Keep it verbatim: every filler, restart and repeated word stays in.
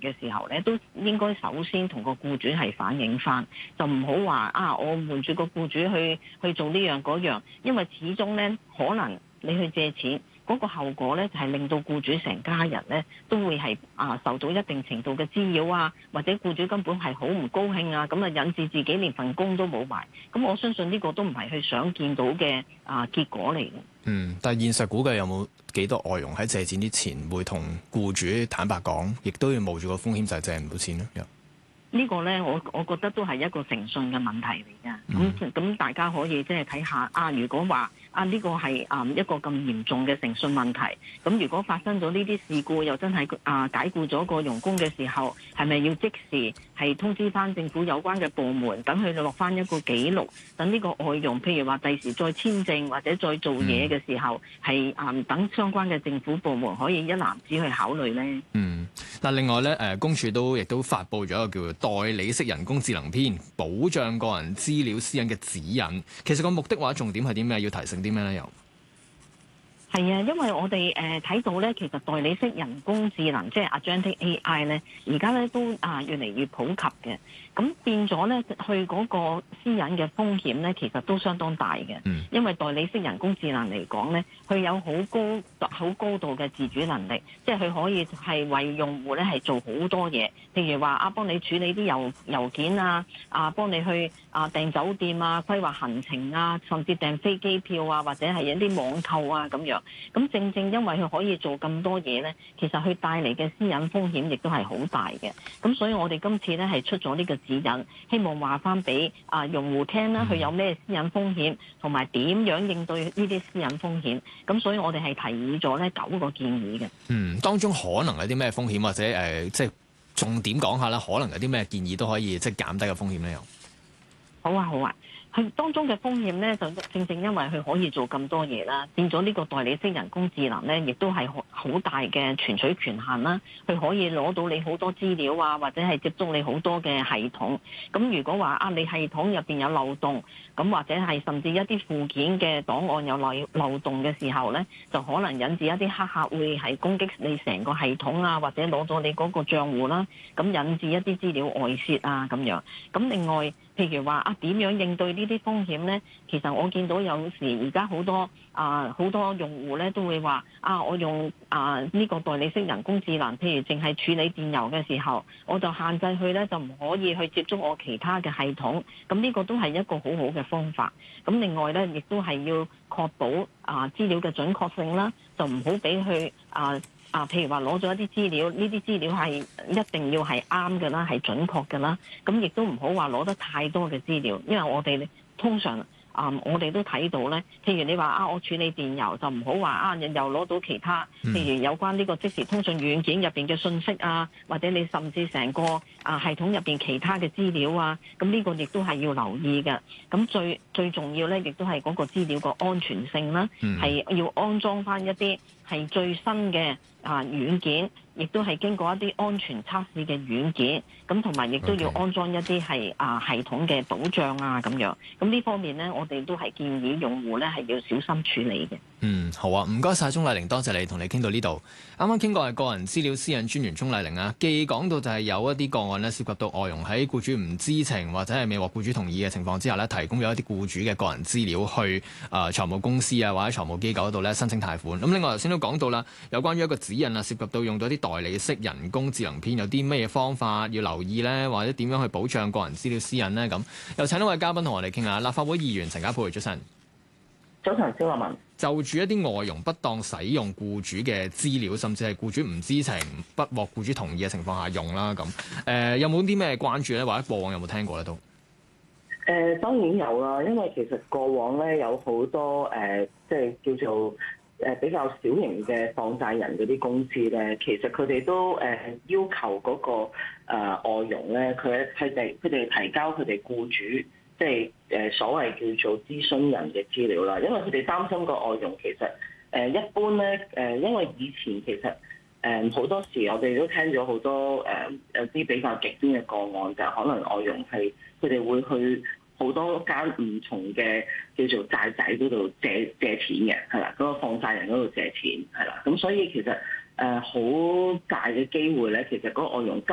嘅時候咧，都應該首先同個僱主係反映翻，就唔好話啊，我瞞住個僱主去去做呢樣嗰樣，因為始終咧可能你去借錢。嗰個後果咧就係令到僱主成家人咧都會係啊受到一定程度嘅滋擾啊，或者僱主根本係好唔高興啊，咁啊引致自己連份工都冇埋。咁我相信呢個都唔係佢想見到嘅啊結果嚟嘅。 嗯，但係現實估計有冇幾多外傭喺借錢之前會同僱主坦白講，亦都要冒住個風險就係借唔到錢咧？ 呢個呢，我我覺得都係一個誠信嘅問題嚟嘅。咁咁、嗯、大家可以即係睇下啊，如果話啊呢、呢個係啊一個咁嚴重嘅誠信問題，咁如果發生咗呢啲事故，又真係啊解僱咗個傭工嘅時候，係咪要即時係通知翻政府有關嘅部門，等佢落翻一個記錄，等呢個外傭譬如話第時再簽證或者再做嘢嘅時候，係、嗯、啊等相關嘅政府部門可以一籃子去考慮呢？ 嗯，嗱，另外咧，誒公署都亦都發布咗一個叫做代理式人工智能篇，保障個人資料私隱嘅指引。其實個目的或者重點係啲咩？要提醒啲咩咧？又係啊，因為我哋誒睇到咧，其實代理式人工智能即係 Agentic A I 咧，而家咧都啊越嚟越普及嘅。咁變咗咧，去嗰個私隱嘅風險咧，其實都相當大嘅。嗯、因為代理式人工智能嚟講咧，佢有好高好高度嘅自主能力，即係佢可以係為用戶咧係做好多嘢，譬如話啊幫你處理啲郵郵件啊，啊幫你去啊訂酒店啊、規劃行程啊，甚至訂飛機票啊，或者係一啲網購啊咁樣。咁正正因為佢可以做咁多嘢咧，其實佢帶嚟嘅私隱風險亦都係好大嘅。咁所以我哋今次咧係出咗呢個指引，希望話翻俾啊用戶聽啦，佢有咩私隱風險，同埋點樣應對呢啲私隱風險。咁所以我哋係提議咗咧九個建議嘅。 嗯，當中可能有啲咩風險，或者誒、呃，即係重點講下啦。可能有啲咩建議都可以即係減低個風險咧？又好啊，好啊。佢當中嘅風險咧，就正正因為佢可以做咁多嘢啦，變咗呢個代理式人工智能咧，亦都係好大嘅存取權限啦。佢可以攞到你好多資料啊，或者係接觸你好多嘅系統。咁如果話啊，你系統入邊有漏洞，咁或者係甚至一啲附件嘅檔案有漏漏洞嘅時候咧，就可能引致一啲黑客會係攻擊你成個系統啊，或者攞咗你嗰個賬戶啦，咁引致一啲資料外泄啊咁樣。咁另外，譬如話啊，點樣應對呢啲風險呢？其實我見到有時而家好多啊好多用戶咧都會話啊，我用啊呢個代理式人工智能，譬如淨係處理電郵嘅時候，我就限制佢咧就唔可以去接觸我其他嘅系統。咁呢個都係一個好好嘅方法。咁另外咧，亦都係要確保啊資料嘅準確性啦，就唔好俾佢啊。啊，譬如話攞咗一啲資料，呢啲資料係一定要係啱嘅啦，係準確嘅啦。咁亦都唔好話攞得太多嘅資料，因為我哋通常啊、嗯，我哋都睇到咧。譬如你話啊，我處理電郵就唔好話啊，又攞到其他，譬如有關呢個即時通訊軟件入邊嘅信息啊，或者你甚至成個啊系統入邊其他嘅資料啊，咁呢個亦都係要留意嘅。咁最最重要咧，亦都係嗰個資料個安全性啦，係、嗯、要安裝翻一啲係最新嘅啊軟件，亦都係經過一啲安全測試嘅軟件，咁同埋亦都要安裝一啲係啊系統嘅保障啊咁樣。咁呢方面呢，我哋都係建議用戶呢係要小心處理嘅。 嗯，好啊，唔該晒鍾麗玲，多謝你同你傾到呢度。啱啱傾過係個人資料私隱專員鍾麗玲啊，既講到就係有一啲個案呢，涉及到外傭喺僱主唔知情或者係未獲僱主同意嘅情況之下呢，提供咗一啲僱主嘅個人資料去啊、呃、財務公司啊或者財務機構嗰度呢申請貸款。咁另外頭先都講到啦，有關於一個指引啊，涉及到用到啲代理式人工智能篇，有啲咩方法要留意呢？或者點樣去保障個人資料私隱呢？咁又請一位嘉賓同我哋傾下。立法會議員陳家珮，早晨。 早晨，蕭樂文。 就住一啲外傭不當使用僱主嘅資料，甚至係僱主唔知情、不獲僱主同意嘅情況下用啦，咁誒、呃、有冇啲咩關注咧？或者過往有冇聽過咧？都誒、 呃、當然有啦，因為其實過往咧有好多誒、呃，即係叫做誒、呃、比較小型嘅放債人嗰啲公司咧，其實佢哋都誒、呃、要求嗰、那個誒、呃、外傭咧，佢佢哋佢哋提交佢哋僱主。即係誒所謂叫做諮詢人嘅資料啦，因為佢哋擔心個外傭其實誒一般咧誒，因為以前其實誒好多時我哋都聽咗好多誒有啲比較極端嘅個案，就係可能外傭係佢哋會去好多間唔同嘅叫做債仔嗰度借借錢嘅，係啦，嗰個放債人嗰度借錢係啦，咁所以其實誒好大嘅機會咧，其實嗰個外傭